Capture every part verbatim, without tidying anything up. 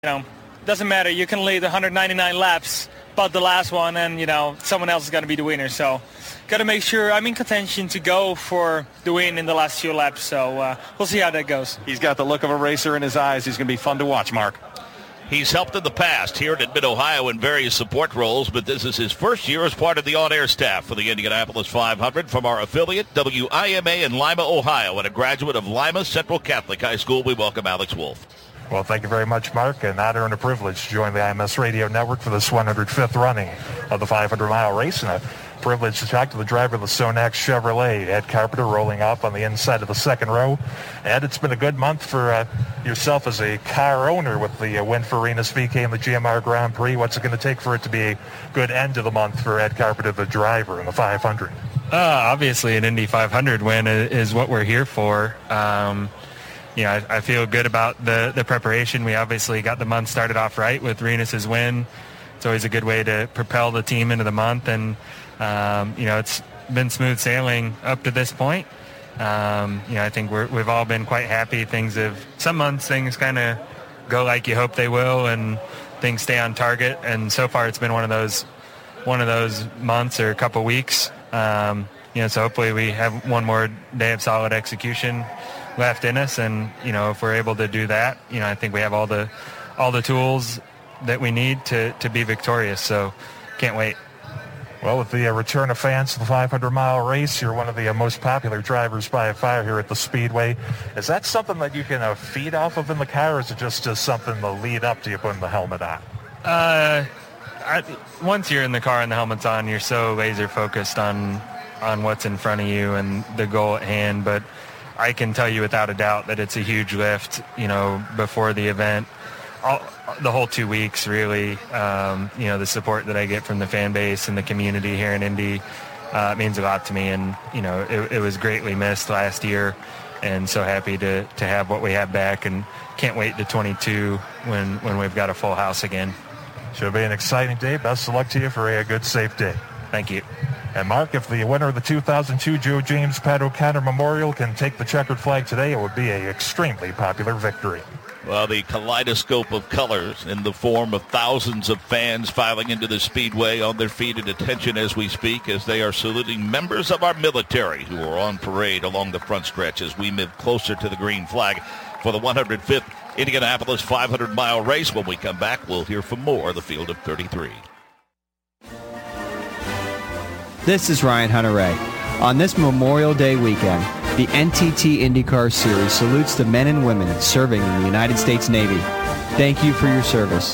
You know, doesn't matter. You can lead one hundred ninety-nine laps, but the last one, and you know, someone else is going to be the winner. So, got to make sure I'm in contention to go for the win in the last few laps. So uh, we'll see how that goes. He's got the look of a racer in his eyes. He's going to be fun to watch, Mark. He's helped in the past here at Mid-Ohio in various support roles, but this is his first year as part of the on-air staff for the Indianapolis five hundred from our affiliate, W I M A in Lima, Ohio, and a graduate of Lima Central Catholic High School. We welcome Alex Wolf. Well, thank you very much, Mark. An honor and a privilege to join the I M S Radio Network for this one hundred fifth running of the five hundred mile race, and a privilege to talk to the driver of the Sonax Chevrolet, Ed Carpenter, rolling up on the inside of the second row. Ed, it's been a good month for uh, yourself as a car owner with the uh, win for Rinus V K and the G M R Grand Prix. What's it going to take for it to be a good end of the month for Ed Carpenter, the driver in the five hundred? Uh, obviously, an Indy five hundred win is what we're here for. Um, You know, I, I feel good about the, the preparation. We obviously got the month started off right with Rinus's win. It's always a good way to propel the team into the month. And, um, you know, it's been smooth sailing up to this point. Um, you know, I think we're, we've all been quite happy. Things have, some months things kind of go like you hope they will and things stay on target. And so far it's been one of those, one of those months or a couple weeks. Um, you know, so hopefully we have one more day of solid execution left in us, and you know, if we're able to do that, you know, I think we have all the all the tools that we need to to be victorious. So can't wait. Well, with the uh, return of fans to the five hundred mile race, you're one of the uh, most popular drivers by far here at the Speedway. Is that something that you can uh, feed off of in the car, or is it just uh, something to lead up to you putting the helmet on? Uh, I, once you're in the car and the helmet's on, you're so laser focused on on what's in front of you and the goal at hand. But I can tell you without a doubt that it's a huge lift, you know, before the event, all, the whole two weeks really, um, you know, the support that I get from the fan base and the community here in Indy uh, means a lot to me. And, you know, it, it was greatly missed last year, and so happy to, to have what we have back, and can't wait to twenty-two when, when we've got a full house again. Should be an exciting day. Best of luck to you for a good, safe day. Thank you. And Mark, if the winner of the two thousand two Joe James Pat O'Connor Memorial can take the checkered flag today, it would be an extremely popular victory. Well, the kaleidoscope of colors in the form of thousands of fans filing into the Speedway on their feet at attention as we speak, as they are saluting members of our military who are on parade along the front stretch as we move closer to the green flag for the one hundred fifth Indianapolis five hundred mile race. When we come back, we'll hear from more of the field of thirty-three. This is Ryan Hunter-Ray. On this Memorial Day weekend, the N T T IndyCar Series salutes the men and women serving in the United States Navy. Thank you for your service.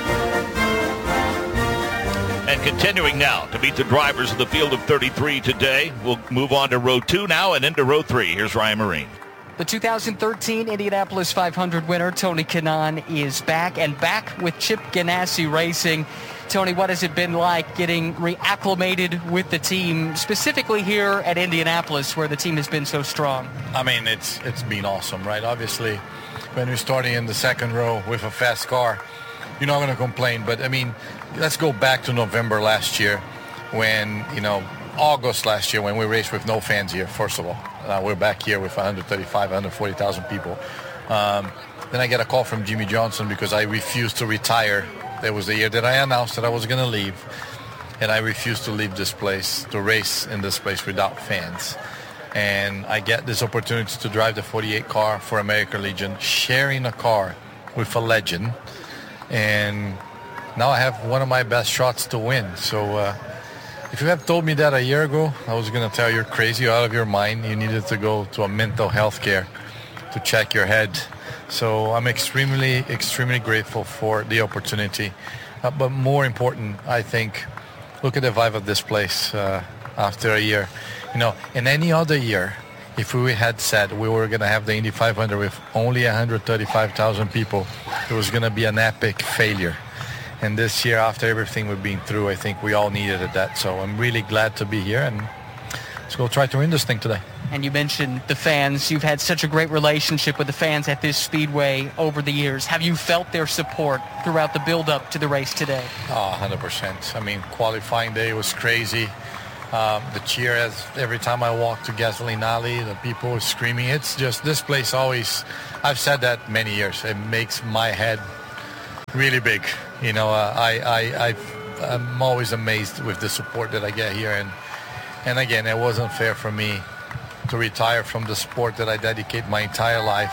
And continuing now to meet the drivers of the field of thirty-three today, we'll move on to row two now and into row three. Here's Ryan Marine. The two thousand thirteen Indianapolis five hundred winner, Tony Kanaan, is back, and back with Chip Ganassi Racing. Tony, what has it been like getting reacclimated with the team, specifically here at Indianapolis, where the team has been so strong? I mean, it's it's been awesome, right? Obviously, when we're starting in the second row with a fast car, you're not going to complain. But, I mean, let's go back to November last year when, you know, August last year when we raced with no fans here, first of all. Uh, we're back here with one hundred thirty-five, one hundred forty thousand people. Um, then I get a call from Jimmy Johnson because I refused to retire. That was the year that I announced that I was going to leave, and I refused to leave this place, to race in this place without fans. And I get this opportunity to drive the forty-eight car for American Legion, sharing a car with a legend. And now I have one of my best shots to win. So uh, if you had told me that a year ago, I was going to tell you you're crazy, you're out of your mind. You needed to go to a mental health care to check your head. So I'm extremely, extremely grateful for the opportunity. Uh, but more important, I think, look at the vibe of this place uh, after a year. You know, in any other year, if we had said we were going to have the Indy five hundred with only one hundred thirty-five thousand people, it was going to be an epic failure. And this year, after everything we've been through, I think we all needed that. So I'm really glad to be here, and let's go try to win this thing today. And you mentioned the fans. You've had such a great relationship with the fans at this Speedway over the years. Have you felt their support throughout the build-up to the race today? Oh, one hundred percent. I mean, qualifying day was crazy. Um, the cheer as every time I walk to Gasoline Alley, the people were screaming. It's just, this place always, I've said that many years. It makes my head really big. You know, uh, I, I, I, I'm always amazed with the support that I get here. And, and again, it wasn't fair for me to retire from the sport that I dedicate my entire life.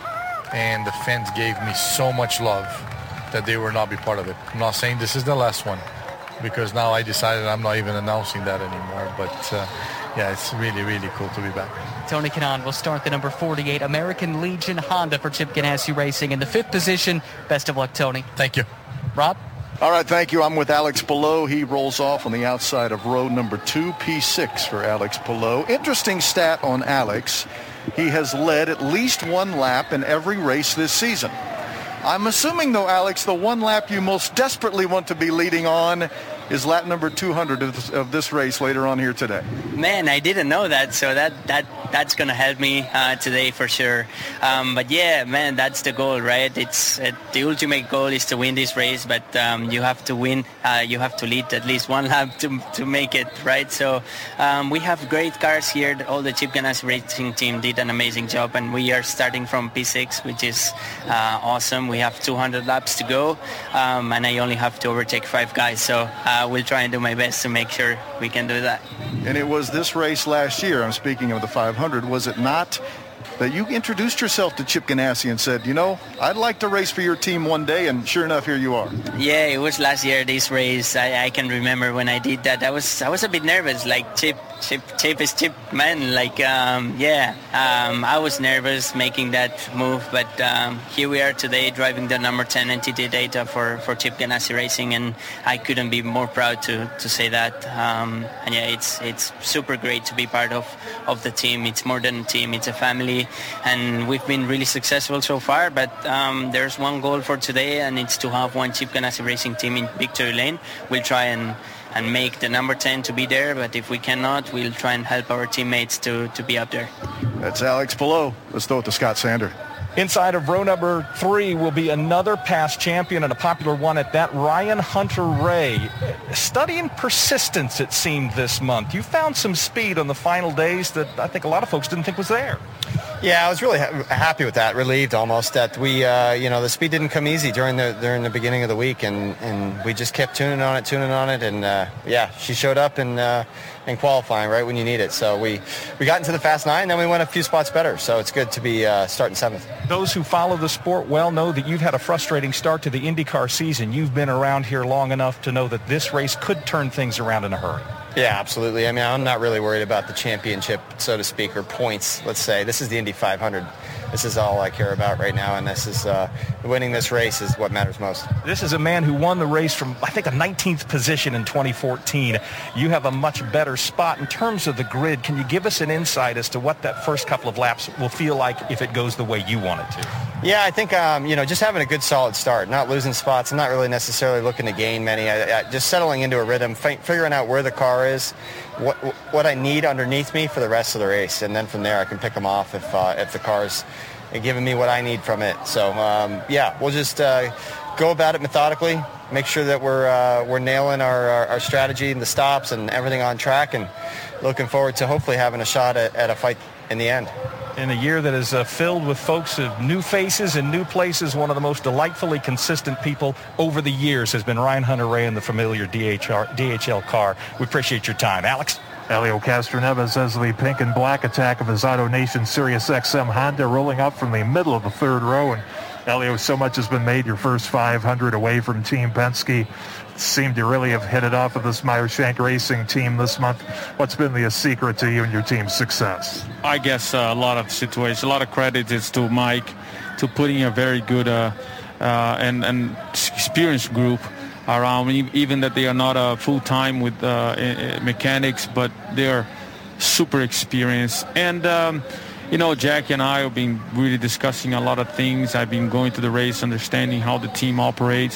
And the fans gave me so much love that they will not be part of it. I'm not saying this is the last one, because now I decided I'm not even announcing that anymore. But uh, yeah, it's really, really cool to be back. Tony Kanaan will start the number forty-eight American Legion Honda for Chip Ganassi Racing in the fifth position. Best of luck, Tony. Thank you. Rob? All right, thank you. I'm with Alex Palou. He rolls off on the outside of row number two, P six for Alex Palou. Interesting stat on Alex. He has led at least one lap in every race this season. I'm assuming, though, Alex, the one lap you most desperately want to be leading on is lap number two hundred of this, of this race later on here today. Man, I didn't know that, so that that that's gonna help me uh, today for sure. Um, but yeah, man, that's the goal, right? It's uh, the ultimate goal is to win this race, but um, you have to win. Uh, you have to lead at least one lap to to make it, right? So um, we have great cars here. All the Chip Ganassi Racing team did an amazing job, and we are starting from P six, which is uh, awesome. We have two hundred laps to go, um, and I only have to overtake five guys. So. Uh, I will try and do my best to make sure we can do that. And it was this race last year, I'm speaking of the five hundred, was it not that you introduced yourself to Chip Ganassi and said, you know, I'd like to race for your team one day, and sure enough, here you are. Yeah, it was last year, this race. I, I can remember when I did that. I was I was a bit nervous, like Chip, Chip, Chip is Chip, man. Like, um, yeah, um, I was nervous making that move, but um, here we are today driving the number ten N T T data for, for Chip Ganassi Racing, and I couldn't be more proud to, to say that. Um, and yeah, it's it's super great to be part of, of the team. It's more than a team, it's a family. And we've been really successful so far, but um, there's one goal for today, and it's to have one Chip Ganassi Racing team in victory lane. We'll try and, and make the number ten to be there, but if we cannot, we'll try and help our teammates to, to be up there. That's Alex Palou. Let's throw it to Scott Sander. Inside of row number three will be another past champion, and a popular one at that, Ryan Hunter-Reay. Studying persistence, it seemed, this month. You found some speed on the final days that I think a lot of folks didn't think was there. Yeah, I was really ha- happy with that, relieved almost that we, uh, you know, the speed didn't come easy during the during the beginning of the week, and, and we just kept tuning on it, tuning on it, and uh, yeah, she showed up in uh, in qualifying right when you need it. So we, we got into the Fast Nine, and then we went a few spots better. So it's good to be uh, starting seventh. Those who follow the sport well know that you've had a frustrating start to the IndyCar season. You've been around here long enough to know that this race could turn things around in a hurry. Yeah, absolutely. I mean, I'm not really worried about the championship, so to speak, or points, let's say. This is the Indy five hundred. This is all I care about right now, and this is uh, winning this race is what matters most. This is a man who won the race from, I think, a nineteenth position in twenty fourteen. You have a much better spot in terms of the grid. Can you give us an insight as to what that first couple of laps will feel like if it goes the way you want it to? Yeah, I think, um, you know, just having a good solid start, not losing spots. I'm not really necessarily looking to gain many. I, I, just settling into a rhythm, fi- figuring out where the car is, what what I need underneath me for the rest of the race, and then from there I can pick them off if uh, if the car's giving me what I need from it. So um, yeah, we'll just uh, go about it methodically, make sure that we're uh, we're nailing our, our, our strategy and the stops and everything on track, and looking forward to hopefully having a shot at, at a fight in the end. In a year that is uh, filled with folks of new faces and new places, one of the most delightfully consistent people over the years has been Ryan Hunter-Reay in the familiar D H R, D H L car. We appreciate your time. Alex? Helio Castroneves as the pink and black attack of his Auto Nation Sirius X M Honda rolling up from the middle of the third row. And Helio, so much has been made. Your first five hundred away from Team Penske. Seemed to really have hit it off with this Meyer Shank Racing team this month. What's been the secret to you and your team's success? I guess uh, a lot of situations, a lot of credit is to Mike, to putting a very good uh, uh, and, and experienced group around, even that they are not uh, full-time with uh, mechanics, but they're super experienced. And, um, you know, Jackie and I have been really discussing a lot of things. I've been going to the race, understanding how the team operates.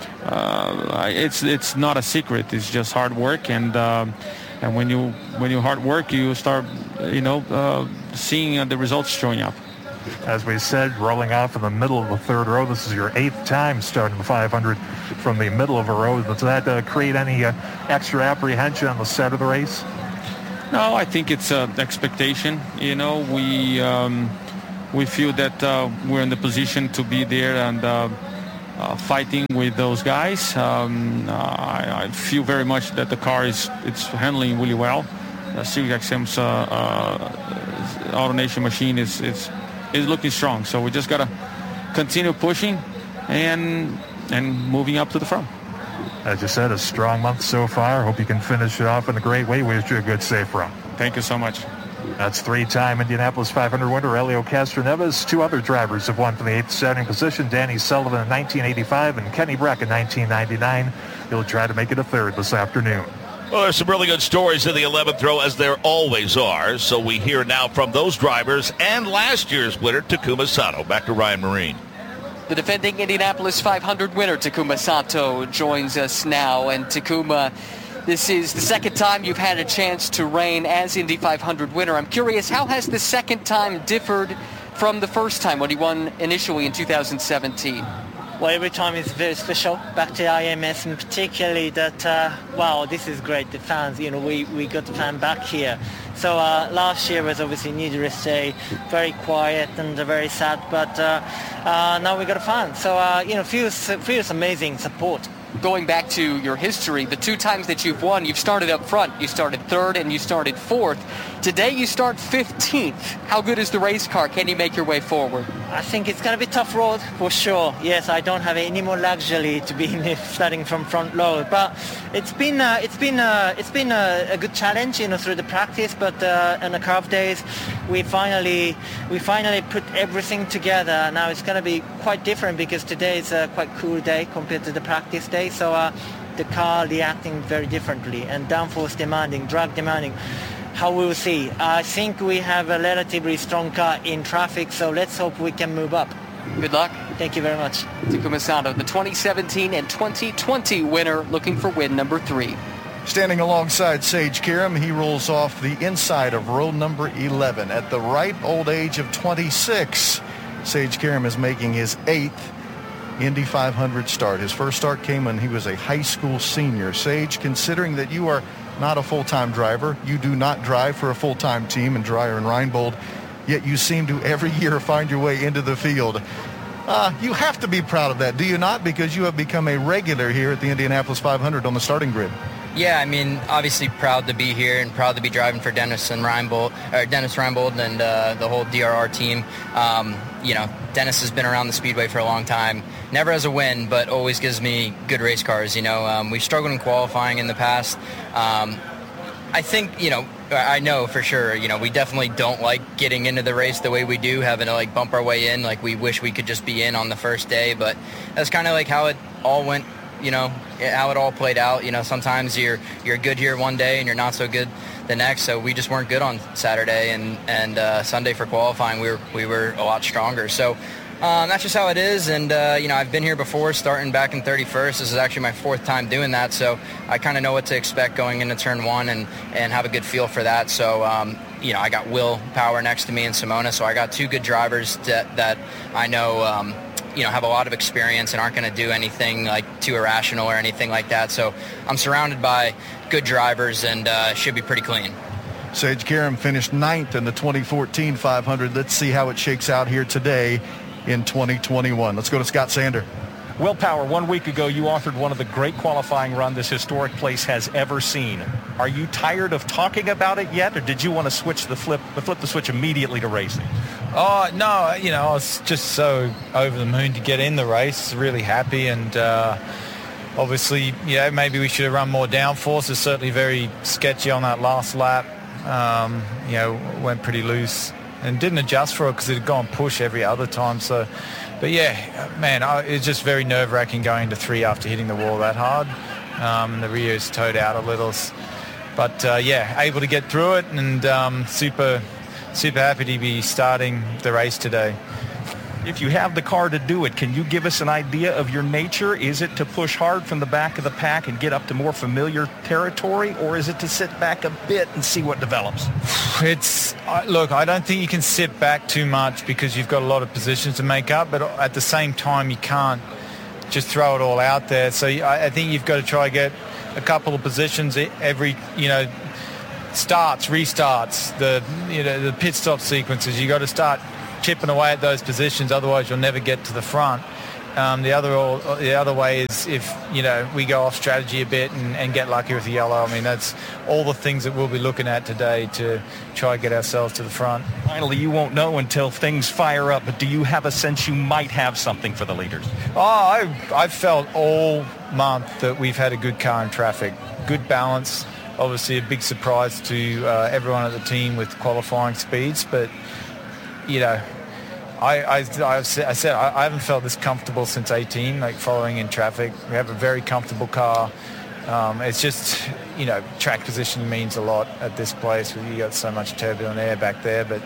Uh, it's it's not a secret. It's just hard work, and uh, and when you when you hard work, you start, you know, uh, seeing uh, the results showing up. As we said, rolling off in the middle of the third row. This is your eighth time starting the five hundred from the middle of a row. Does that uh, create any uh, extra apprehension on the start of the race? No, I think it's an uh, expectation. You know, we um, we feel that uh, we're in the position to be there, and uh, uh, fighting with those guys. Um, uh, I, I feel very much that the car is it's handling really well. Uh, SiriusXM's uh, uh, AutoNation machine is, is is looking strong. So we just got to continue pushing and and moving up to the front. As you said, a strong month so far. Hope you can finish it off in a great way. Wish you a good, safe run. Thank you so much. That's three-time Indianapolis five hundred winner Helio Castroneves. Two other drivers have won from the eighth starting position. Danny Sullivan in nineteen eighty-five and Kenny Brack in nineteen ninety-nine. He'll try to make it a third this afternoon. Well, there's some really good stories in the eleventh row, as there always are. So we hear now from those drivers and last year's winner, Takuma Sato. Back to Ryan Marine. The defending Indianapolis five hundred winner, Takuma Sato, joins us now. And Takuma, this is the second time you've had a chance to reign as Indy five hundred winner. I'm curious, how has the second time differed from the first time when you won initially in two thousand seventeen? Well, every time is very special. Back to I M S, and particularly that, uh, wow, this is great. The fans, you know, we, we got the fan back here. So uh, last year was obviously needless to say, very quiet and uh, very sad, but uh, uh, now we got a fan. So, uh, you know, feels, feels amazing support. Going back to your history, the two times that you've won, you've started up front. You started third and you started fourth. Today you start fifteenth. How good is the race car? Can you make your way forward? I think it's going to be a tough road for sure. Yes, I don't have any more luxury to be starting from front load, but it's been uh, it's been uh, it's been a, a good challenge, you know, through the practice. But uh, in the curve days, we finally we finally put everything together. Now it's going to be quite different because today is a quite cool day compared to the practice day. So uh, the car reacting very differently and downforce demanding, drag demanding. How we'll see. I think we have a relatively strong car in traffic, so let's hope we can move up. Good luck. Thank you very much. Takuma Sato, the twenty seventeen and twenty twenty winner, looking for win number three. Standing alongside Sage Karam, he rolls off the inside of row number eleven. At the ripe old age of twenty-six, Sage Karam is making his eighth Indy five hundred start. His first start came when he was a high school senior. Sage, considering that you are not a full-time driver, you do not drive for a full-time team in Dreyer and Reinbold, yet you seem to every year find your way into the field. Uh, you have to be proud of that, do you not? Because you have become a regular here at the Indianapolis five hundred on the starting grid. Yeah, I mean, obviously proud to be here and proud to be driving for Dennis and Reinbold, or Dennis Reinbold and uh, the whole D R R team. Um, you know, Dennis has been around the Speedway for a long time. Never has a win, but always gives me good race cars. You know, um, we've struggled in qualifying in the past. Um, I think, you know, I know for sure, you know, we definitely don't like getting into the race the way we do, having to like bump our way in. Like we wish we could just be in on the first day, but that's kind of like how it all went. You know, how it all played out. You know, sometimes you're you're good here one day and you're not so good the next. So we just weren't good on Saturday and and uh, Sunday for qualifying. We were we were a lot stronger. So um, that's just how it is. And uh, you know, I've been here before, starting back in thirty-first. This is actually my fourth time doing that. So I kind of know what to expect going into turn one and and have a good feel for that. So um, you know, I got Will Power next to me and Simona. So I got two good drivers that that I know. Um, you know, have a lot of experience and aren't going to do anything like too irrational or anything like that. So I'm surrounded by good drivers and uh, should be pretty clean. Sage Karam finished ninth in the twenty fourteen five hundred. Let's see how it shakes out here today in twenty twenty-one. Let's go to Scott Sander. Will Power, one week ago you authored one of the great qualifying run this historic place has ever seen. Are you tired of talking about it yet, or did you want to switch the flip, flip the switch immediately to racing? Oh, no, you know, I was just so over the moon to get in the race, really happy, and uh, obviously, yeah, maybe we should have run more downforce. It's certainly very sketchy on that last lap. Um, you know, went pretty loose and didn't adjust for it because it had gone push every other time. So, but yeah, man, I, it's just very nerve-wracking going into three after hitting the wall that hard. Um, and the rear's towed out a little. But, uh, yeah, able to get through it and um, super... Super happy to be starting the race today. If you have the car to do it, can you give us an idea of your nature? Is it to push hard from the back of the pack and get up to more familiar territory, or is it to sit back a bit and see what develops? It's look, I don't think you can sit back too much because you've got a lot of positions to make up, but at the same time you can't just throw it all out there. So I, I think you've got to try to get a couple of positions every, you know, starts, restarts, the you know the pit stop sequences. You got to start chipping away at those positions, otherwise you'll never get to the front. Um, the other all, the other way is if, you know, we go off strategy a bit and, and get lucky with the yellow. I mean, that's all the things that we'll be looking at today to try and get ourselves to the front. Finally, you won't know until things fire up, but do you have a sense you might have something for the leaders? Oh, I've, I've felt all month that we've had a good car in traffic, good balance. Obviously a big surprise to uh, everyone at the team with qualifying speeds, but, you know, I, I, I've said, I said I haven't felt this comfortable since eighteen, like following in traffic. We have a very comfortable car. Um, it's just, you know, track position means a lot at this place. You got so much turbulent air back there, but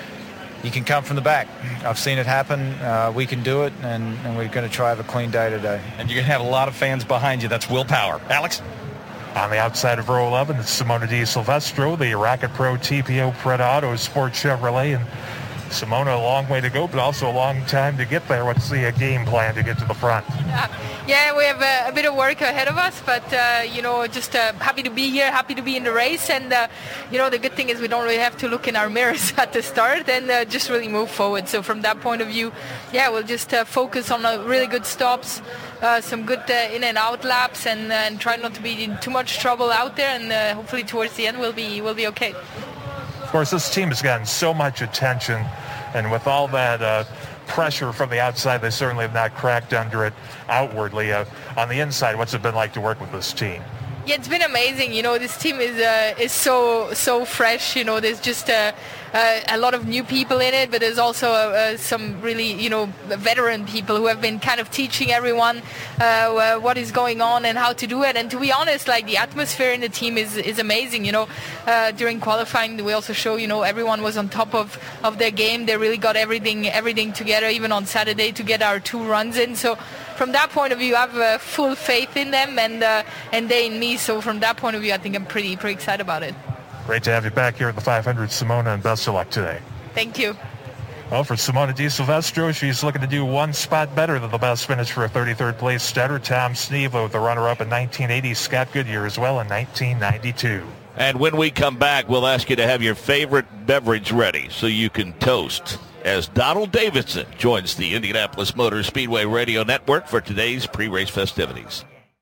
you can come from the back. I've seen it happen. Uh, we can do it, and, and we're going to try to have a clean day today. And you're going to have a lot of fans behind you. That's willpower. Alex? On the outside of row eleven, it's Simona Di Silvestro, the Rocket Pro T P O Pret Auto Sport Chevrolet, and Simona, a long way to go, but also a long time to get there. What's the uh, game plan to get to the front? Uh, yeah, we have a, a bit of work ahead of us, but, uh, you know, just uh, happy to be here, happy to be in the race. And, uh, you know, the good thing is we don't really have to look in our mirrors at the start and uh, just really move forward. So from that point of view, yeah, we'll just uh, focus on uh, really good stops, uh, some good uh, in and out laps, and, uh, and try not to be in too much trouble out there. And uh, hopefully towards the end we'll be, we'll be okay. Of course, this team has gotten so much attention, and with all that uh, pressure from the outside, they certainly have not cracked under it outwardly. Uh, on the inside, what's it been like to work with this team? Yeah, it's been amazing. You know, this team is uh, is so so fresh. You know, there's just uh, uh, a lot of new people in it, but there's also uh, some really, you know, veteran people who have been kind of teaching everyone uh, what is going on and how to do it. And to be honest, like, the atmosphere in the team is is amazing. You know, uh, during qualifying, we also show, you know, everyone was on top of, of their game. They really got everything everything together, even on Saturday, to get our two runs in. So from that point of view, I have uh, full faith in them, and uh, and they in me. So from that point of view, I think I'm pretty pretty excited about it. Great to have you back here at the five hundred, Simona, and best of luck today. Thank you. Well, for Simona Di Silvestro, she's looking to do one spot better than the best finish for a thirty-third place starter. Tom Snevo, the runner-up in nineteen eighty, Scott Goodyear as well in nineteen ninety-two. And when we come back, we'll ask you to have your favorite beverage ready so you can toast as Donald Davidson joins the Indianapolis Motor Speedway Radio Network for today's pre-race festivities.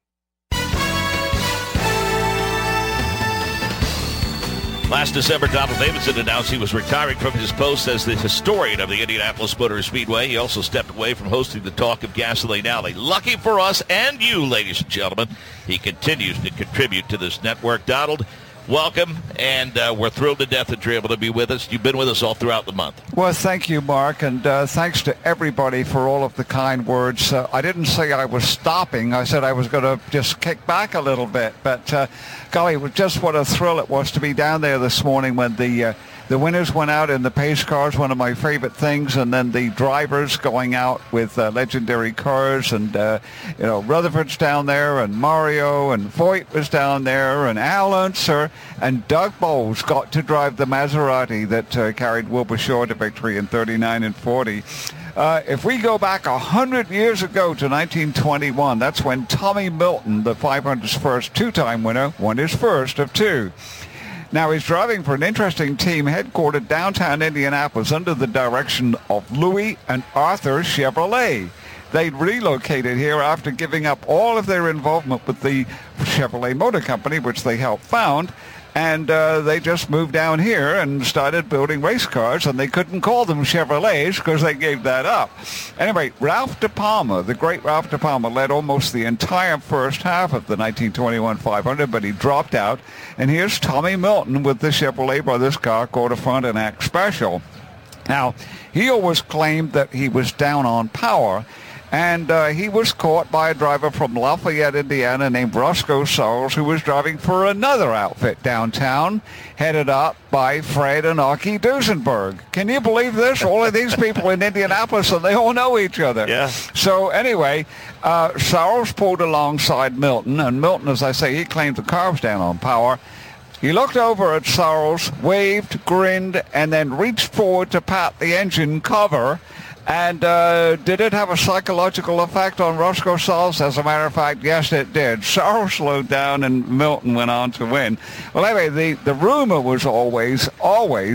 Last December, Donald Davidson announced he was retiring from his post as the historian of the Indianapolis Motor Speedway. He also stepped away from hosting the Talk of Gasoline Alley. Lucky for us and you, ladies and gentlemen, he continues to contribute to this network. Donald, welcome, and uh, we're thrilled to death that you're able to be with us. You've been with us all throughout the month. Well, thank you, Mark, and uh, thanks to everybody for all of the kind words. Uh, I didn't say I was stopping. I said I was going to just kick back a little bit, but uh, golly, just what a thrill it was to be down there this morning when the uh, the winners went out in the pace cars, one of my favorite things, and then the drivers going out with uh, legendary cars, and uh, you know, Rutherford's down there, and Mario, and Voigt was down there, and Al Unser, and Doug Bowles got to drive the Maserati that uh, carried Wilbur Shaw to victory in thirty-nine and forty. Uh, if we go back one hundred years ago to nineteen twenty-one, that's when Tommy Milton, the five hundred's first two-time winner, won his first of two. Now, he's driving for an interesting team headquartered downtown Indianapolis under the direction of Louis and Arthur Chevrolet. They relocated here after giving up all of their involvement with the Chevrolet Motor Company, which they helped found, and uh, they just moved down here and started building race cars, and they couldn't call them Chevrolets because they gave that up. Anyway, Ralph De Palma, the great Ralph De Palma, led almost the entire first half of the nineteen twenty-one five hundred, but he dropped out. And here's Tommy Milton with the Chevrolet Brothers car, quarter front and act special. Now, he always claimed that he was down on power, and uh, he was caught by a driver from Lafayette, Indiana, named Roscoe Searles, who was driving for another outfit downtown, headed up by Fred and Aki Duesenberg. Can you believe this? All of these people in Indianapolis, and they all know each other. Yeah. So anyway, uh, Searles pulled alongside Milton, and Milton, as I say, he claimed the car was down on power. He looked over at Searles, waved, grinned, and then reached forward to pat the engine cover. And uh, did it have a psychological effect on Roscoe Searles? As a matter of fact, yes, it did. Searles slowed down and Milton went on to win. Well, anyway, the, the rumor was always, always that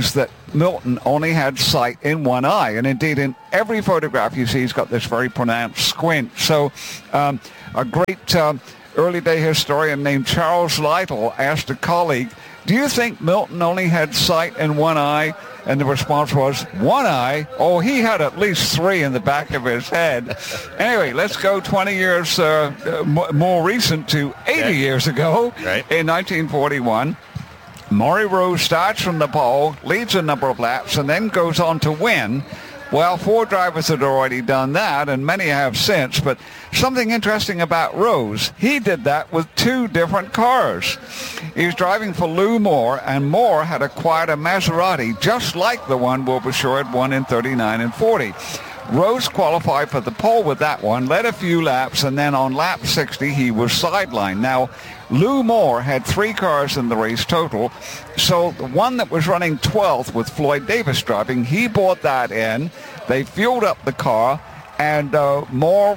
Milton only had sight in one eye. And indeed, in every photograph you see, he's got this very pronounced squint. So um, a great um, early day historian named Charles Lytle asked a colleague, do you think Milton only had sight in one eye? And the response was, one eye? Oh, he had at least three in the back of his head. Anyway, let's go twenty years uh, m- more recent to eighty okay. years ago. Right. In nineteen forty-one. Maury Rose starts from the pole, leads a number of laps, and then goes on to win. Well, four drivers had already done that, and many have since. But something interesting about Rose, he did that with two different cars. He was driving for Lou Moore, and Moore had acquired a Maserati just like the one Wilbur Shaw had won in thirty-nine and forty. Rose qualified for the pole with that one, led a few laps, and then on lap sixty, he was sidelined. Now, Lou Moore had three cars in the race total, so the one that was running twelfth with Floyd Davis driving, he bought that in. They fueled up the car, and uh, Moore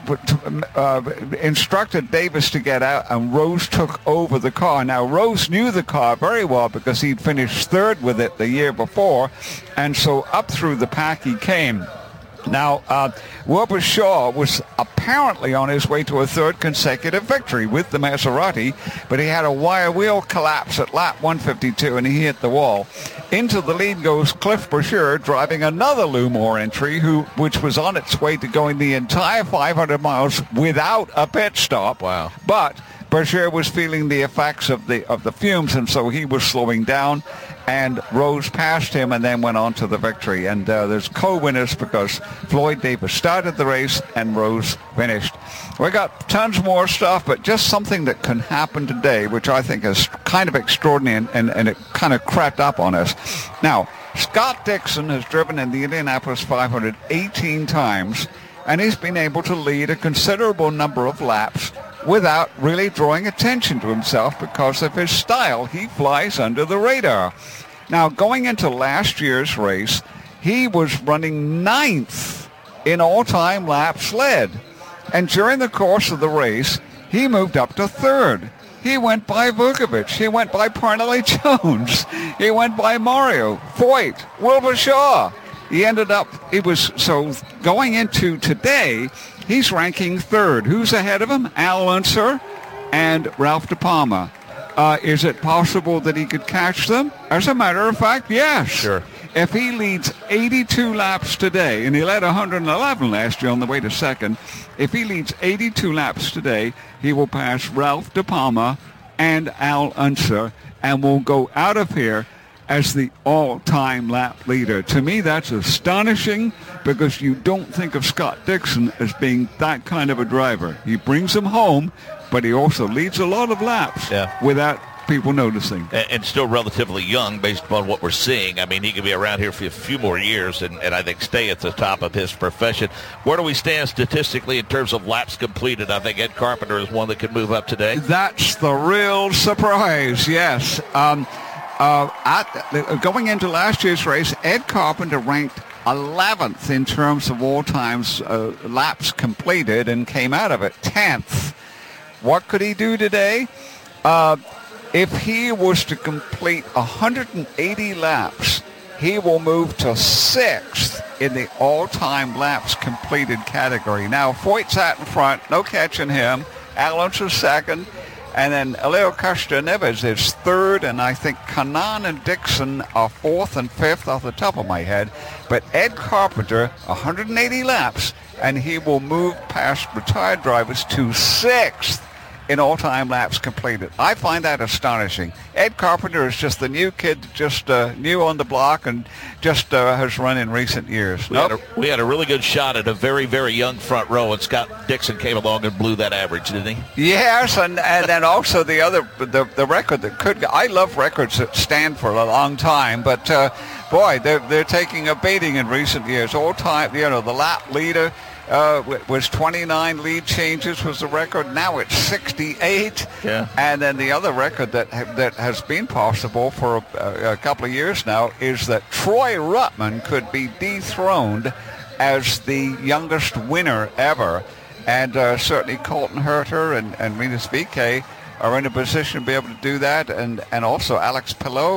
uh, instructed Davis to get out, and Rose took over the car. Now, Rose knew the car very well because he'd finished third with it the year before, and so up through the pack he came. Now, uh, Wilbur Shaw was apparently on his way to a third consecutive victory with the Maserati, but he had a wire wheel collapse at lap one fifty-two, and he hit the wall. Into the lead goes Cliff Brashear, driving another Lou Moore entry, who which was on its way to going the entire five hundred miles without a pit stop. Wow. But Brashear was feeling the effects of the of the fumes, and so he was slowing down. And Rose passed him and then went on to the victory. And uh, there's co-winners because Floyd Davis started the race and Rose finished. We got tons more stuff, but just something that can happen today, which I think is kind of extraordinary, and, and, and it kind of crept up on us. Now, Scott Dixon has driven in the Indianapolis five hundred eighteen times, and he's been able to lead a considerable number of laps without really drawing attention to himself because of his style. He flies under the radar. Now, going into last year's race, he was running ninth in all-time laps led. And during the course of the race, he moved up to third. He went by Vukovic. He went by Parnelli Jones. He went by Mario, Foyt, Wilbur Shaw. He ended up, he was, so going into today, he's ranking third. Who's ahead of him? Al Unser and Ralph De Palma. Uh, is it possible that he could catch them? As a matter of fact, yes. Sure. If he leads eighty-two laps today, and he led one hundred eleven last year on the way to second, if he leads eighty-two laps today, he will pass Ralph De Palma and Al Unser and will go out of here as the all-time lap leader. To me, that's astonishing because you don't think of Scott Dixon as being that kind of a driver. He brings them home, but he also leads a lot of laps yeah. without people noticing. And, and still relatively young based upon what we're seeing. I mean, he could be around here for a few more years and, and I think stay at the top of his profession. Where do we stand statistically in terms of laps completed? I think Ed Carpenter is one that could move up today. That's the real surprise, yes. Um, Uh, at, going into last year's race, Ed Carpenter ranked eleventh in terms of all times uh, laps completed and came out of it tenth. What could he do today? Uh, if he was to complete one hundred eighty laps, he will move to sixth in the all-time laps completed category. Now, Foyt sat in front, no catching him. Allen's was second. And then Elio Castroneves is third, and I think Kanaan and Dixon are fourth and fifth off the top of my head. But Ed Carpenter, one hundred eighty laps, and he will move past retired drivers to sixth in all-time laps completed. I find that astonishing. Ed Carpenter is just the new kid, just uh, new on the block, and just uh, has run in recent years. We, nope. had a, we had a really good shot at a very, very young front row, and Scott Dixon came along and blew that average, didn't he? Yes, and, and then also the other, the, the record that could, I love records that stand for a long time, but uh, boy, they're, they're taking a beating in recent years. All time, you know, the lap leader, Uh, was twenty-nine lead changes was the record. Now it's sixty-eight. Yeah. And then the other record that that has been possible for a, a couple of years now is that Troy Ruttman could be dethroned as the youngest winner ever. And uh, certainly Colton Herter and, and Rinus V K are in a position to be able to do that. And, and also Alex Pillow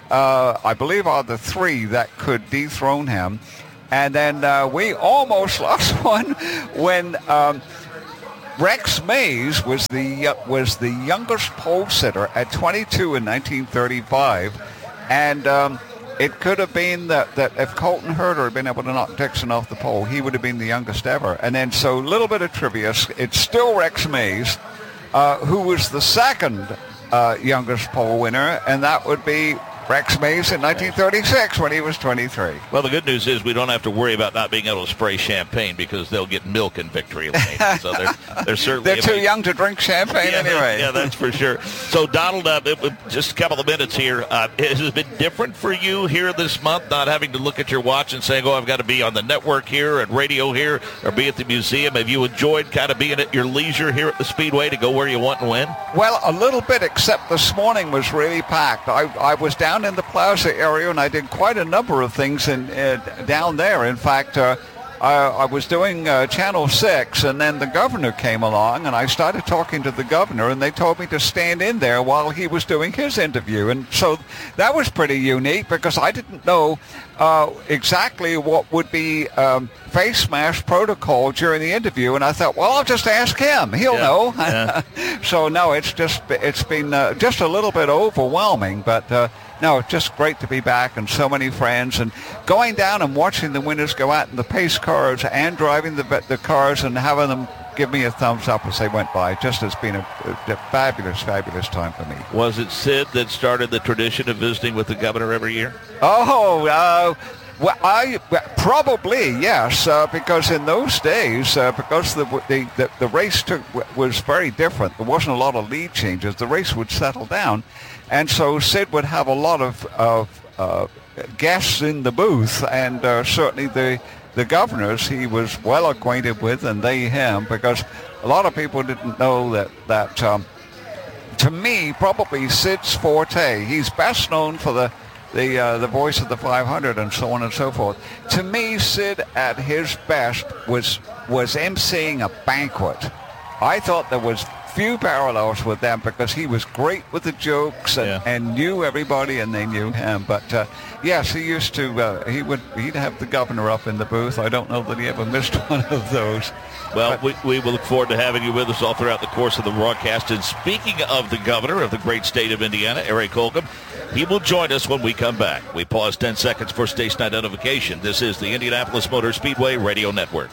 uh, I believe, are the three that could dethrone him. And then uh, we almost lost one when um, Rex Mays was the uh, was the youngest pole sitter at twenty-two in nineteen thirty-five, and um, it could have been that, that if Colton Herter had been able to knock Dixon off the pole, he would have been the youngest ever. And then, so a little bit of trivia, it's still Rex Mays, uh, who was the second uh, youngest pole winner, and that would be Rex Mays in nineteen thirty-six when he was twenty-three. Well, the good news is we don't have to worry about not being able to spray champagne because they'll get milk in victory lane. So they're, they're certainly... They're too young to drink champagne yeah, anyway. Yeah, that's for sure. So, Donald, uh, just a couple of minutes here. Uh, has it been different for you here this month, not having to look at your watch and saying, oh, I've got to be on the network here and radio here or be at the museum? Have you enjoyed kind of being at your leisure here at the Speedway to go where you want and win? Well, a little bit, except this morning was really packed. I, I was down in the Plaza area, and I did quite a number of things in, uh, down there. In fact, uh, I, I was doing uh, Channel six, and then the governor came along, and I started talking to the governor, and they told me to stand in there while he was doing his interview. And so that was pretty unique because I didn't know uh, exactly what would be um, face mask protocol during the interview, and I thought, well, I'll just ask him. He'll yeah. know. Yeah. So, no, it's just it's been uh, just a little bit overwhelming, but... Uh, No, it's just great to be back and so many friends and going down and watching the winners go out in the pace cars and driving the the cars and having them give me a thumbs up as they went by. Just has been a, a fabulous, fabulous time for me. Was it Sid that started the tradition of visiting with the governor every year? Oh, uh, well, I probably yes, uh, because in those days, uh, because the, the the the race took was very different. There wasn't a lot of lead changes. The race would settle down. And so Sid would have a lot of, of uh, guests in the booth, and uh, certainly the the governors he was well acquainted with, and they him, because a lot of people didn't know that, that um, to me, probably Sid's forte. He's best known for the the uh, the voice of the five hundred and so on and so forth. To me, Sid at his best was was emceeing a banquet. I thought there was few parallels with them because he was great with the jokes and, yeah. and knew everybody and they knew him. But uh, yes, he used to. Uh, he would. He'd have the governor up in the booth. I don't know that he ever missed one of those. Well, but, we, we will look forward to having you with us all throughout the course of the broadcast. And speaking of the governor of the great state of Indiana, Eric Holcomb, he will join us when we come back. We pause ten seconds for station identification. This is the Indianapolis Motor Speedway Radio Network.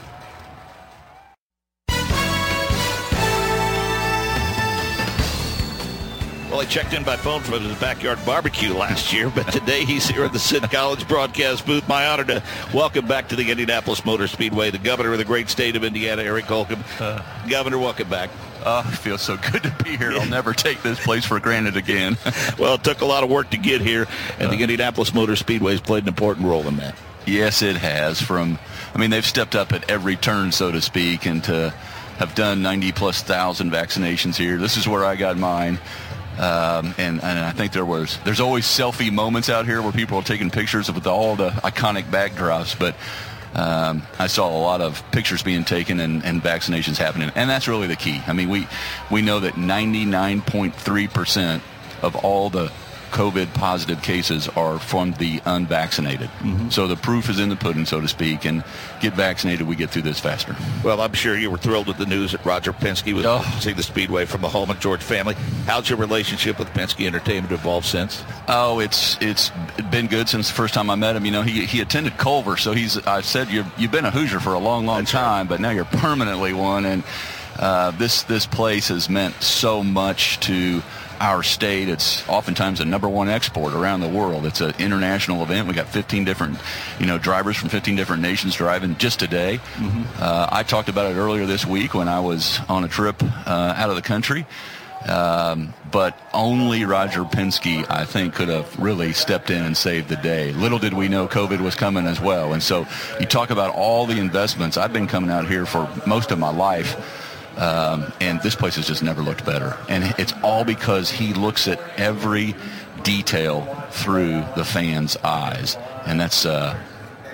Well, I checked in by phone from his backyard barbecue last year, but today he's here at the Sid College broadcast booth. My honor to welcome back to the Indianapolis Motor Speedway the governor of the great state of Indiana, Eric Holcomb. Uh, Governor, welcome back. Oh, it feels so good to be here. I'll never take this place for granted again. Well, it took a lot of work to get here, and uh, the Indianapolis Motor Speedway has played an important role in that. Yes, it has. From, I mean, they've stepped up at every turn, so to speak, and to have done ninety plus thousand vaccinations here. This is where I got mine. Um, and, and I think there was, there's always selfie moments out here where people are taking pictures with all the iconic backdrops, but um, I saw a lot of pictures being taken and, and vaccinations happening, and that's really the key. I mean, we, we know that ninety-nine point three percent of all the COVID positive cases are from the unvaccinated. Mm-hmm. So the proof is in the pudding, so to speak, and get vaccinated, we get through this faster. Well, I'm sure you were thrilled with the news that Roger Penske was oh. seeing the Speedway from the Hallman George family. How's your relationship with Penske Entertainment evolved since? Oh, it's it's been good since the first time I met him. You know, he he attended Culver, so he's I said you're, you've been a Hoosier for a long, long That's time, right. but now you're permanently one, and uh, this this place has meant so much to our state. It's oftentimes the number one export around the world. It's an international event. We got fifteen different, you know, drivers from fifteen different nations driving just today. Mm-hmm. Uh, I talked about it earlier this week when I was on a trip uh, out of the country. Um, but only Roger Penske, I think, could have really stepped in and saved the day. Little did we know COVID was coming as well. And so you talk about all the investments. I've been coming out here for most of my life. Um, and this place has just never looked better. And it's all because he looks at every detail through the fans' eyes. And that's uh,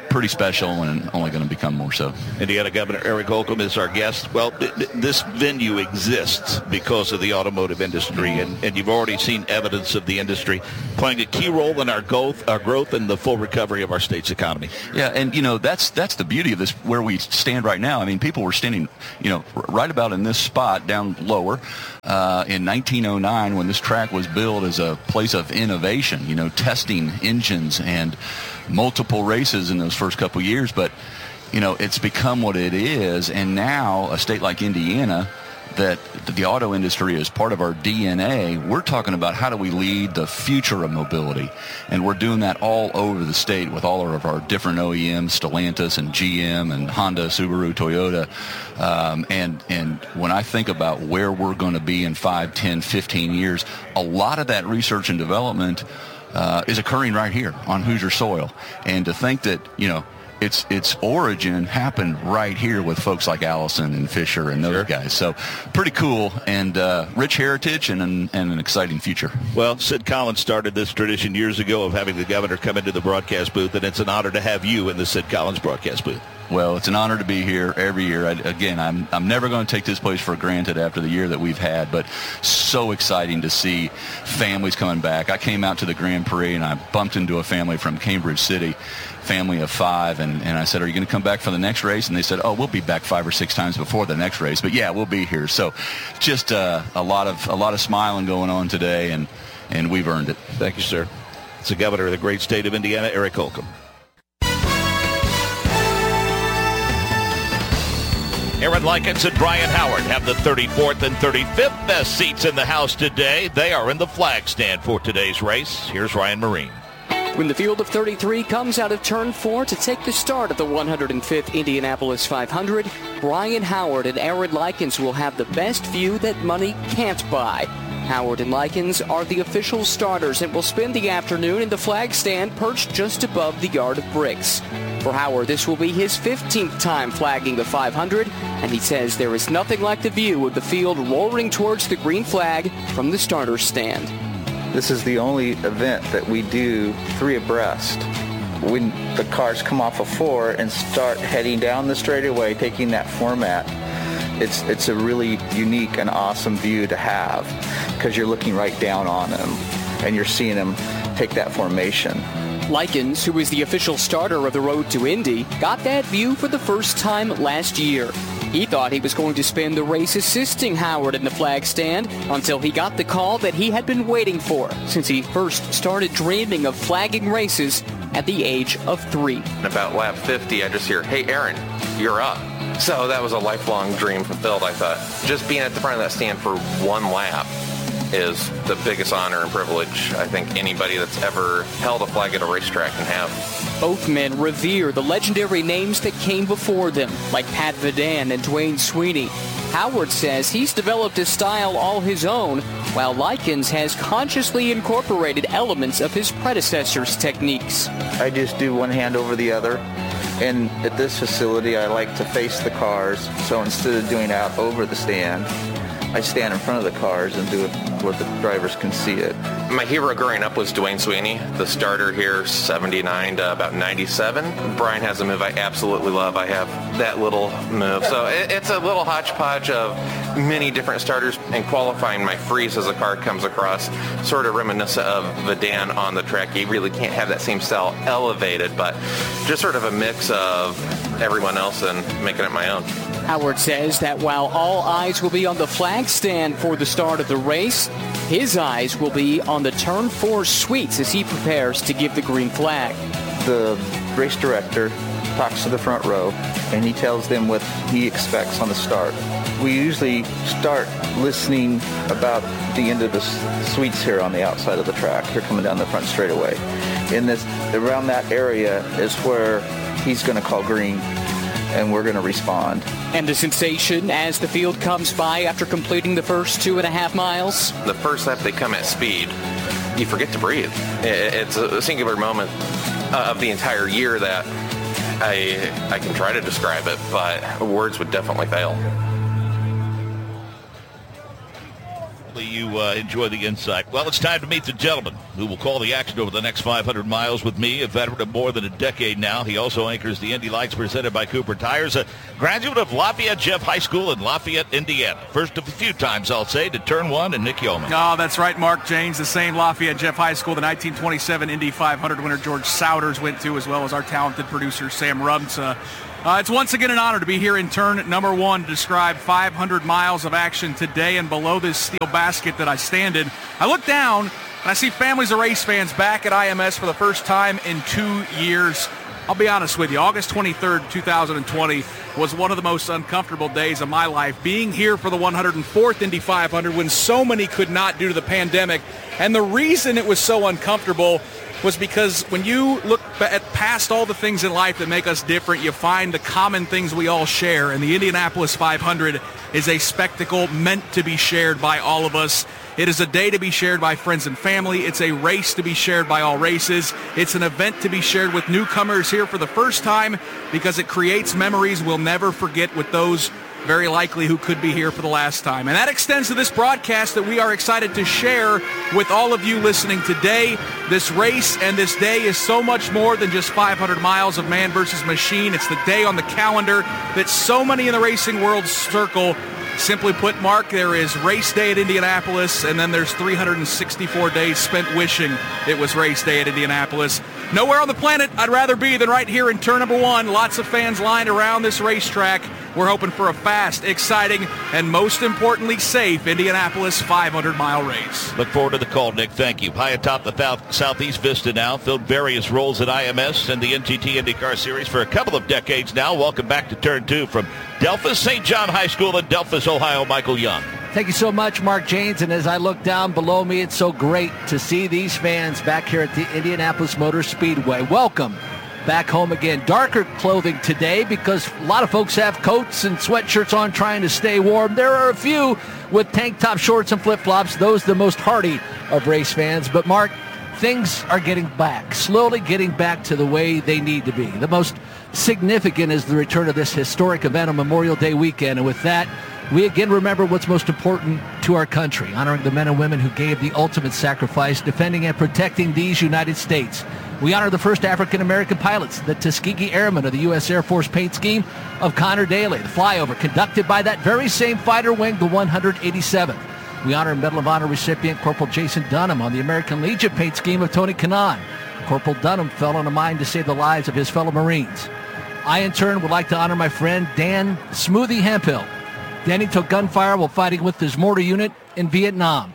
pretty special and only going to become more so. Indiana Governor Eric Holcomb is our guest. Well, th- th- this venue exists because of the automotive industry, and, and you've already seen evidence of the industry playing a key role in our growth, our growth and the full recovery of our state's economy. Yeah, and, you know, that's that's the beauty of this, where we stand right now. I mean, people were standing, you know, right about in this spot down lower uh, in nineteen oh nine when this track was built as a place of innovation, you know, testing engines and multiple races in those first couple years. But, you know, it's become what it is, and now a state like Indiana, that the auto industry is part of our D N A, we're talking about how do we lead the future of mobility. And we're doing that all over the state with all of our different O E Ms, Stellantis and G M and Honda, Subaru, Toyota. Um, and, and when I think about where we're going to be in five, ten, fifteen years, a lot of that research and development uh, is occurring right here on Hoosier soil. And to think that, you know, Its its origin happened right here with folks like Allison and Fisher and those sure. guys. So pretty cool, and uh, rich heritage and an, and an exciting future. Well, Sid Collins started this tradition years ago of having the governor come into the broadcast booth, and it's an honor to have you in the Sid Collins broadcast booth. Well, it's an honor to be here every year. I, again, I'm I'm never going to take this place for granted after the year that we've had, but so exciting to see families coming back. I came out to the Grand Prix, and I bumped into a family from Cambridge City, family of five, and, and I said, are you going to come back for the next race? And they said, oh, we'll be back five or six times before the next race, but yeah, we'll be here. So just uh, a lot of a lot of smiling going on today, and, and we've earned it. Thank you, sir. It's the governor of the great state of Indiana, Eric Holcomb. Aaron Likens and Brian Howard have the thirty-fourth and thirty-fifth best seats in the house today. They are in the flag stand for today's race. Here's Ryan Marine. When the field of thirty-three comes out of turn four to take the start of the one hundred fifth Indianapolis five hundred, Brian Howard and Aaron Likens will have the best view that money can't buy. Howard and Likens are the official starters and will spend the afternoon in the flag stand perched just above the yard of bricks. For Howard, this will be his fifteenth time flagging the five hundred, and he says there is nothing like the view of the field roaring towards the green flag from the starter's stand. This is the only event that we do three abreast. When the cars come off of four and start heading down the straightaway, taking that format, it's it's a really unique and awesome view to have, because you're looking right down on them and you're seeing them take that formation. Likens, who is the official starter of the Road to Indy, got that view for the first time last year. He thought he was going to spend the race assisting Howard in the flag stand until he got the call that he had been waiting for since he first started dreaming of flagging races at the age of three. About lap fifty, I just hear, hey, Aaron, you're up. So that was a lifelong dream fulfilled, I thought. Just being at the front of that stand for one lap is the biggest honor and privilege I think anybody that's ever held a flag at a racetrack can have. Both men revere the legendary names that came before them, like Pat Vidan and Dwayne Sweeney. Howard says he's developed a style all his own, while Likens has consciously incorporated elements of his predecessor's techniques. I just do one hand over the other, and at this facility I like to face the cars, so instead of doing out over the stand, I stand in front of the cars and do it where the drivers can see it. My hero growing up was Dwayne Sweeney, the starter here, seventy-nine to about ninety-seven. Brian has a move I absolutely love. I have that little move. So it, it's a little hodgepodge of many different starters, and qualifying my freeze as a car comes across, sort of reminiscent of Vidan on the track. You really can't have that same style elevated, but just sort of a mix of everyone else and making it my own. Howard says that while all eyes will be on the flag stand for the start of the race, his eyes will be on the turn four suites as he prepares to give the green flag. The race director talks to the front row and he tells them what he expects on the start. We usually start listening about the end of the suites here on the outside of the track. Here coming down the front straightaway. In this, around that area is where he's going to call green, and we're going to respond. And the sensation as the field comes by after completing the first two and a half miles? The first lap they come at speed, you forget to breathe. It's a singular moment of the entire year that I I can try to describe it, but words would definitely fail. Certainly you uh, enjoy the insight. Well, it's time to meet the gentleman who will call the action over the next five hundred miles with me, a veteran of more than a decade now. He also anchors the Indy Lights presented by Cooper Tires, a graduate of Lafayette Jeff High School in Lafayette, Indiana. First of a few times, I'll say, to turn one and Nick Yeoman. Oh, that's right, Mark Janes, the same Lafayette Jeff High School, the nineteen twenty-seven Indy five hundred winner George Souders went to, as well as our talented producer Sam Rumsa. Uh, it's once again an honor to be here in turn number one to describe five hundred miles of action today. And below this steel basket that I stand in, I look down and I see families of race fans back at I M S for the first time in two years. I'll be honest with you, August twenty-third, two thousand twenty was one of the most uncomfortable days of my life, being here for the one hundred fourth Indy five hundred when so many could not due to the pandemic. And the reason it was so uncomfortable was because when you look at past all the things in life that make us different, you find the common things we all share. And the Indianapolis five hundred is a spectacle meant to be shared by all of us. It is a day to be shared by friends and family. It's a race to be shared by all races. It's an event to be shared with newcomers here for the first time because it creates memories we'll never forget with those very likely who could be here for the last time. And that extends to this broadcast that we are excited to share with all of you listening today. This race and this day is so much more than just five hundred miles of man versus machine. It's the day on the calendar that so many in the racing world circle. Simply put, Mark, there is race day at Indianapolis, and then there's three hundred sixty-four days spent wishing it was race day at Indianapolis. Nowhere on the planet I'd rather be than right here in turn number one. Lots of fans lined around this racetrack. We're hoping for a fast, exciting, and most importantly, safe Indianapolis five hundred mile race. Look forward to the call, Nick. Thank you. High atop the South, Southeast Vista now, filled various roles at I M S and the N G T IndyCar Series for a couple of decades now. Welcome back to Turn two from Delphus Saint John High School in Delphus, Ohio, Michael Young. Thank you so much, Mark Janes. And as I look down below me, it's so great to see these fans back here at the Indianapolis Motor Speedway. Welcome back home again. Darker clothing today because a lot of folks have coats and sweatshirts on trying to stay warm. There are a few with tank top shorts and flip-flops. Those the most hardy of race fans. But, Mark, things are getting back, slowly getting back to the way they need to be. The most significant is the return of this historic event on Memorial Day weekend. And with that, we again remember what's most important to our country, honoring the men and women who gave the ultimate sacrifice, defending and protecting these United States. We honor the first African-American pilots, the Tuskegee Airmen of the U S Air Force paint scheme of Connor Daly, the flyover conducted by that very same fighter wing, the one hundred eighty-seventh. We honor Medal of Honor recipient Corporal Jason Dunham on the American Legion paint scheme of Tony Kanaan. Corporal Dunham fell on a mine to save the lives of his fellow Marines. I, in turn, would like to honor my friend Dan Smoothie Hemphill. Danny took gunfire while fighting with his mortar unit in Vietnam.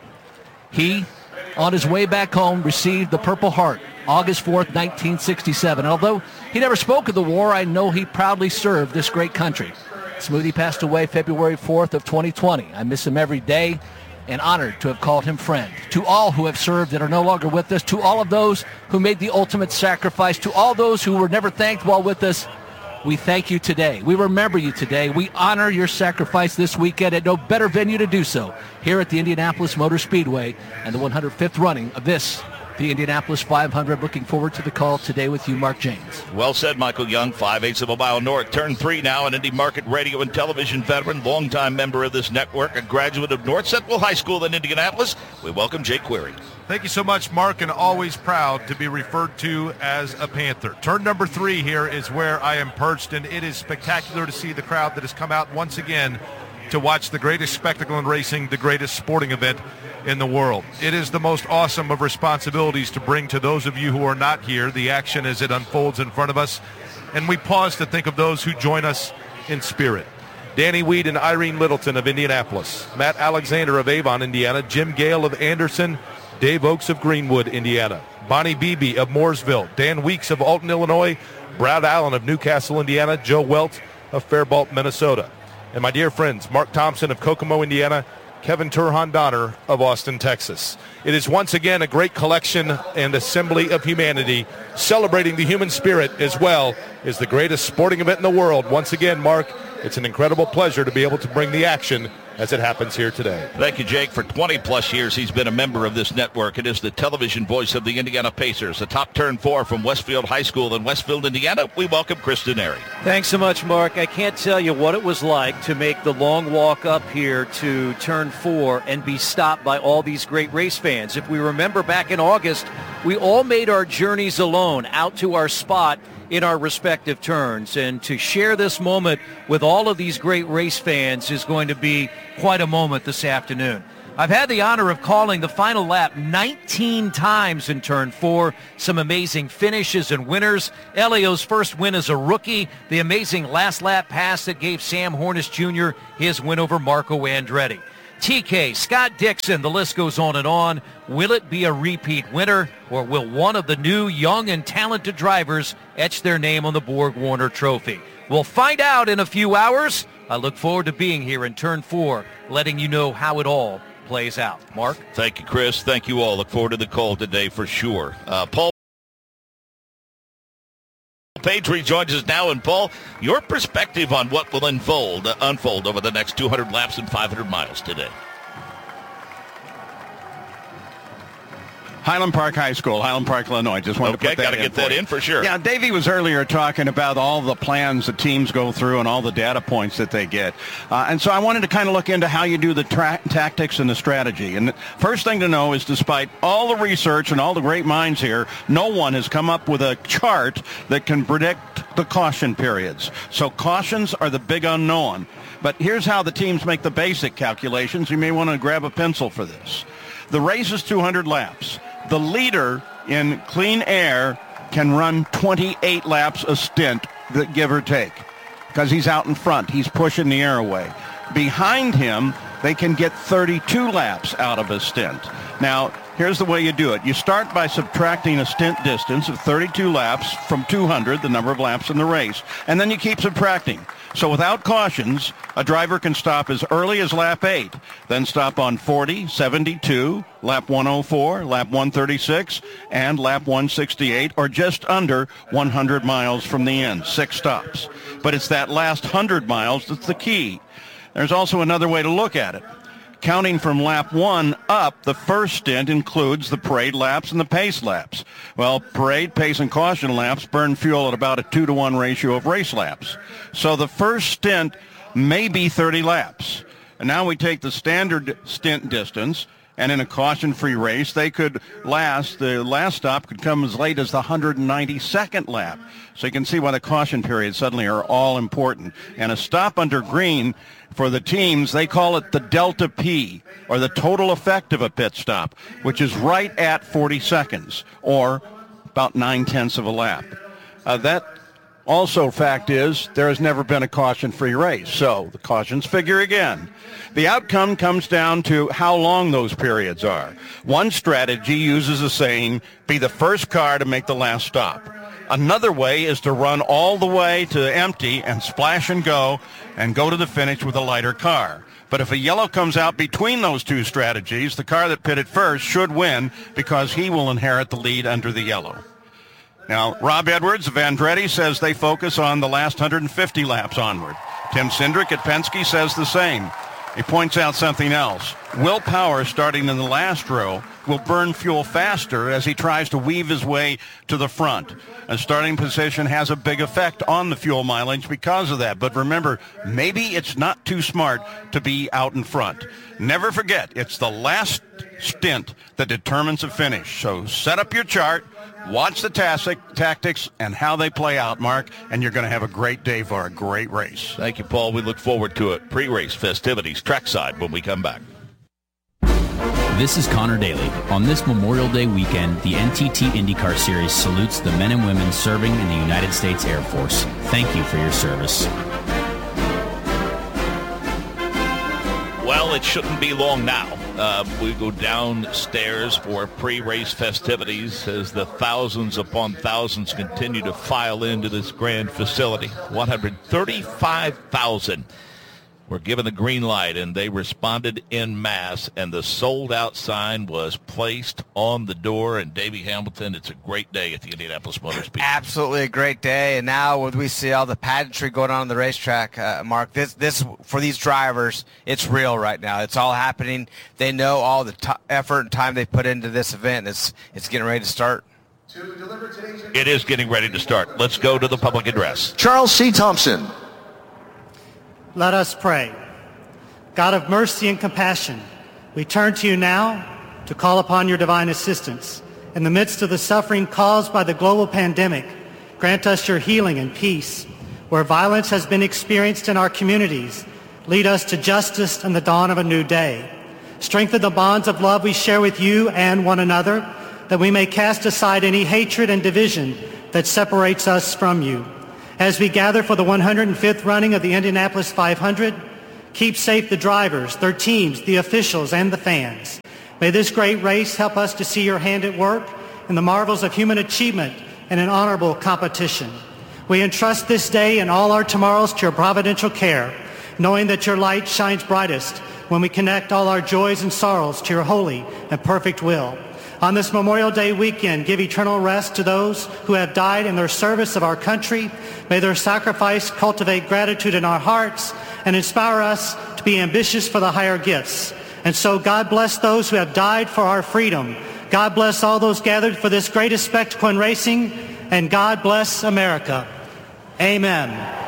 He, on his way back home, received the Purple Heart, August fourth, nineteen sixty-seven. Although he never spoke of the war, I know he proudly served this great country. Smoothie passed away February fourth of twenty twenty. I miss him every day and honored to have called him friend. To all who have served and are no longer with us, to all of those who made the ultimate sacrifice, to all those who were never thanked while with us, we thank you today. We remember you today. We honor your sacrifice this weekend at no better venue to do so here at the Indianapolis Motor Speedway and the one hundred fifth running of this, the Indianapolis five hundred. Looking forward to the call today with you, Mark Janes. Well said, Michael Young. Five-eighths of a mile north. Turn three now, an Indy Market radio and television veteran, longtime member of this network, a graduate of North Central High School in Indianapolis. We welcome Jake Query. Thank you so much, Mark, and always proud to be referred to as a Panther. Turn number three here is where I am perched, and it is spectacular to see the crowd that has come out once again to watch the greatest spectacle in racing, the greatest sporting event in the world. It is the most awesome of responsibilities to bring to those of you who are not here the action as it unfolds in front of us, and we pause to think of those who join us in spirit. Danny Weed and Irene Littleton of Indianapolis, Matt Alexander of Avon, Indiana, Jim Gale of Anderson, Dave Oakes of Greenwood, Indiana, Bonnie Beebe of Mooresville, Dan Weeks of Alton, Illinois, Brad Allen of Newcastle, Indiana, Joe Welt of Faribault, Minnesota, and my dear friends, Mark Thompson of Kokomo, Indiana, Kevin Turhan Donner of Austin, Texas. It is once again a great collection and assembly of humanity, celebrating the human spirit as well as the greatest sporting event in the world. Once again, Mark, It's an incredible pleasure to be able to bring the action as it happens here today. Thank you, Jake. For twenty plus years, he's been a member of this network. It is the television voice of the Indiana Pacers, a top turn four from Westfield High School in Westfield, Indiana. We welcome Chris Denari. Thanks so much, Mark. I can't tell you what it was like to make the long walk up here to turn four and be stopped by all these great race fans. If we remember back in August, we all made our journeys alone out to our spot in our respective turns. And to share this moment with all of these great race fans is going to be quite a moment this afternoon. I've had the honor of calling the final lap nineteen times in turn four. Some amazing finishes and winners. Elio's first win as a rookie. The amazing last lap pass that gave Sam Hornish Junior his win over Marco Andretti. T K, Scott Dixon, the list goes on and on. Will it be a repeat winner, or will one of the new young and talented drivers etch their name on the Borg Warner Trophy? We'll find out in a few hours. I look forward to being here in turn four, letting you know how it all plays out. Mark? Thank you, Chris. Thank you all. Look forward to the call today for sure. Uh, Paul Page rejoins us now. And Paul, your perspective on what will unfold uh, unfold over the next two hundred laps and five hundred miles today. Highland Park High School, Highland Park, Illinois. Just wanted okay, to put that gotta in get that you. in for sure. Yeah, Davey was earlier talking about all the plans the teams go through and all the data points that they get. Uh, and so I wanted to kind of look into how you do the tra- tactics and the strategy. And the first thing to know is despite all the research and all the great minds here, no one has come up with a chart that can predict the caution periods. So cautions are the big unknown. But here's how the teams make the basic calculations. You may want to grab a pencil for this. The race is two hundred laps. The leader in clean air can run twenty-eight laps a stint, give or take, because he's out in front. He's pushing the air away. Behind him, they can get thirty-two laps out of a stint. Now, here's the way you do it. You start by subtracting a stint distance of thirty-two laps from two hundred, the number of laps in the race, and then you keep subtracting. So without cautions, a driver can stop as early as lap eight, then stop on forty, seventy-two, lap one oh four, lap one thirty-six, and lap one sixty-eight, or just under one hundred miles from the end, six stops. But it's that last one hundred miles that's the key. There's also another way to look at it. Counting from lap one up, the first stint includes the parade laps and the pace laps. Well, parade, pace, and caution laps burn fuel at about a two to one ratio of race laps. So the first stint may be thirty laps. And now we take the standard stint distance, and in a caution-free race, they could last, the last stop could come as late as the one hundred ninety-second lap. So you can see why the caution periods suddenly are all important. And a stop under green, for the teams, they call it the delta P, or the total effect of a pit stop, which is right at forty seconds, or about nine-tenths of a lap. Uh, that also fact is there has never been a caution-free race, so the cautions figure again. The outcome comes down to how long those periods are. One strategy uses a saying, be the first car to make the last stop. Another way is to run all the way to empty and splash and go and go to the finish with a lighter car. But if a yellow comes out between those two strategies, the car that pitted first should win because he will inherit the lead under the yellow. Now, Rob Edwards of Andretti says they focus on the last one hundred fifty laps onward. Tim Cindric at Penske says the same. He points out something else. Will Power, starting in the last row, will burn fuel faster as he tries to weave his way to the front. A starting position has a big effect on the fuel mileage because of that. But remember, maybe it's not too smart to be out in front. Never forget, it's the last stint that determines the finish. So set up your chart, watch the tactic, tactics and how they play out, Mark, and you're going to have a great day for a great race. Thank you, Paul. We look forward to it. Pre-race festivities, trackside, when we come back. This is Connor Daly. On this Memorial Day weekend, the N T T IndyCar Series salutes the men and women serving in the United States Air Force. Thank you for your service. Well, it shouldn't be long now. Uh, we go downstairs for pre-race festivities as the thousands upon thousands continue to file into this grand facility. one hundred thirty-five thousand were given the green light, and they responded en masse, and the sold-out sign was placed on the door. And Davey Hamilton, it's a great day at the Indianapolis Motor Speedway. Absolutely a great day. And now when we see all the pageantry going on on the racetrack, uh, Mark, this this for these drivers, it's real right now. It's all happening. They know all the t- effort and time they put into this event. It's it's getting ready to start. It is getting ready to start. Let's go to the public address. Charles C. Thompson. Let us pray. God of mercy and compassion, we turn to you now to call upon your divine assistance. In the midst of the suffering caused by the global pandemic, grant us your healing and peace. Where violence has been experienced in our communities, lead us to justice and the dawn of a new day. Strengthen the bonds of love we share with you and one another, that we may cast aside any hatred and division that separates us from you. As we gather for the one hundred fifth running of the Indianapolis five hundred, keep safe the drivers, their teams, the officials, and the fans. May this great race help us to see your hand at work in the marvels of human achievement and an honorable competition. We entrust this day and all our tomorrows to your providential care, knowing that your light shines brightest when we connect all our joys and sorrows to your holy and perfect will. On this Memorial Day weekend, give eternal rest to those who have died in their service of our country. May their sacrifice cultivate gratitude in our hearts and inspire us to be ambitious for the higher gifts. And so God bless those who have died for our freedom. God bless all those gathered for this greatest spectacle in racing. And God bless America. Amen.